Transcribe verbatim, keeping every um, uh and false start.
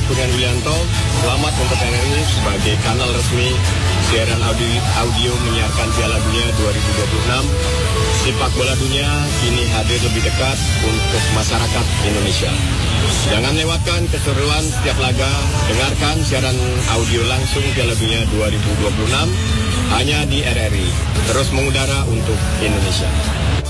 Kurniawan Yulianto. Selamat untuk N R I sebagai kanal resmi siaran audio, audio menyiarkan Piala Dunia dua ribu dua puluh enam. Sepak bola dunia kini hadir lebih dekat untuk masyarakat Indonesia. Jangan lewatkan keseruan setiap laga. Dengarkan siaran audio langsung Piala Dunia dua ribu dua puluh enam hanya di R R I. Terus mengudara untuk Indonesia.